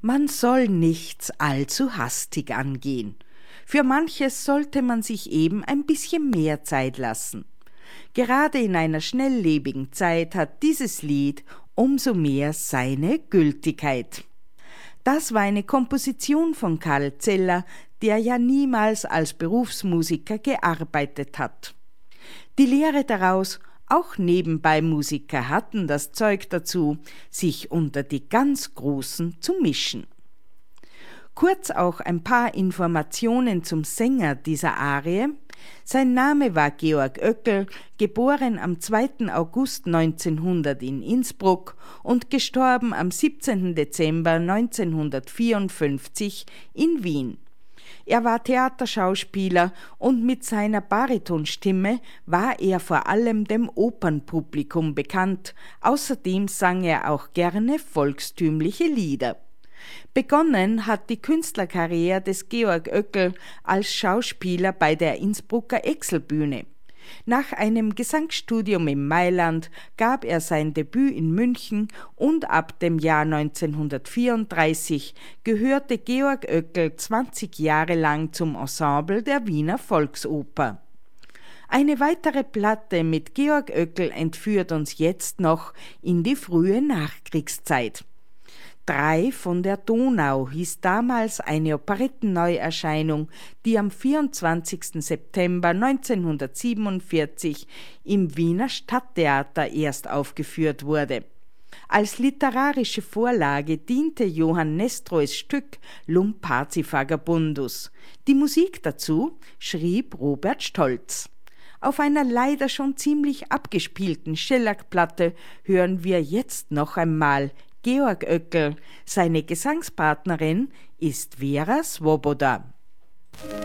Man soll nichts allzu hastig angehen. Für manches sollte man sich eben ein bisschen mehr Zeit lassen. Gerade in einer schnelllebigen Zeit hat dieses Lied umso mehr seine Gültigkeit. Das war eine Komposition von Karl Zeller, der ja niemals als Berufsmusiker gearbeitet hat. Die Lehre daraus, auch nebenbei Musiker hatten das Zeug dazu, sich unter die ganz Großen zu mischen. Kurz auch ein paar Informationen zum Sänger dieser Arie. Sein Name war Georg Oeckel, geboren am 2. August 1900 in Innsbruck und gestorben am 17. Dezember 1954 in Wien. Er war Theaterschauspieler und mit seiner Baritonstimme war er vor allem dem Opernpublikum bekannt. Außerdem sang er auch gerne volkstümliche Lieder. Begonnen hat die Künstlerkarriere des Georg Oeckel als Schauspieler bei der Innsbrucker Exelbühne. Nach einem Gesangsstudium in Mailand gab er sein Debüt in München und ab dem Jahr 1934 gehörte Georg Oeckel 20 Jahre lang zum Ensemble der Wiener Volksoper. Eine weitere Platte mit Georg Oeckel entführt uns jetzt noch in die frühe Nachkriegszeit. 3 von der Donau hieß damals eine Operettenneuerscheinung, die am 24. September 1947 im Wiener Stadttheater erst aufgeführt wurde. Als literarische Vorlage diente Johann Nestroys Stück Lumpaci Vagabundus. Die Musik dazu schrieb Robert Stolz. Auf einer leider schon ziemlich abgespielten Schellackplatte hören wir jetzt noch einmal Georg Oeckel. Seine Gesangspartnerin ist Vera Swoboda.